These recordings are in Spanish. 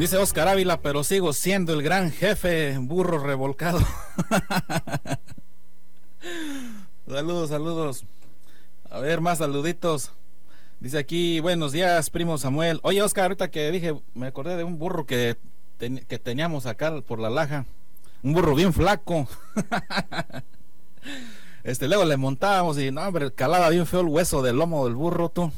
Dice Oscar Ávila, pero sigo siendo el gran jefe, burro revolcado. Saludos, saludos. A ver, más saluditos. Dice aquí, buenos días, primo Samuel. Oye, Oscar, ahorita que dije, me acordé de un burro que teníamos acá por la Laja. Un burro bien flaco. Luego le montábamos y, no, hombre, calaba bien feo el hueso del lomo del burro, tú.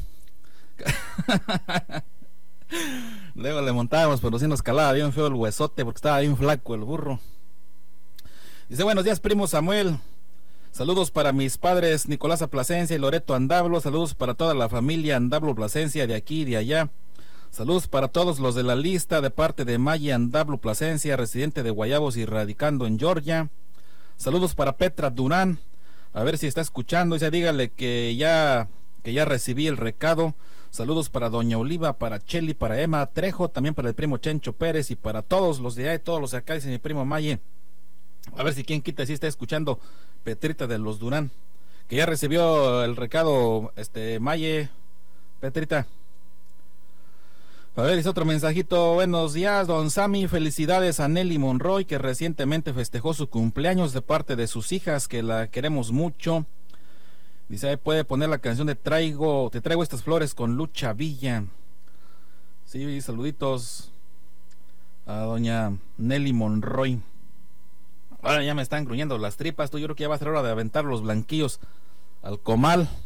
Luego le montábamos, pero sí nos calaba bien feo el huesote porque estaba bien flaco el burro. Dice, buenos días, primo Samuel. Saludos para mis padres Nicolás Plasencia y Loreto Andablo. Saludos para toda la familia Andablo Plasencia de aquí y de allá. Saludos para todos los de la lista de parte de Maya Andablo Plasencia, residente de Guayabos y radicando en Georgia. Saludos para Petra Durán. A ver si está escuchando. Dice, dígale que ya recibí el recado. Saludos para Doña Oliva, para Cheli, para Emma Trejo, también para el primo Chencho Pérez y para todos los de allá y todos los de acá, dice mi primo Maye. A ver si quien quita si está escuchando Petrita de los Durán, que ya recibió el recado, Maye, Petrita. A ver, es otro mensajito. Buenos días, don Sammy, felicidades a Nelly Monroy, que recientemente festejó su cumpleaños de parte de sus hijas, que la queremos mucho. Dice, ahí puede poner la canción de Te traigo estas flores con Lucha Villa. Sí, saluditos a doña Nelly Monroy. Ahora ya me están gruñendo las tripas, yo creo que ya va a ser hora de aventar los blanquillos al comal.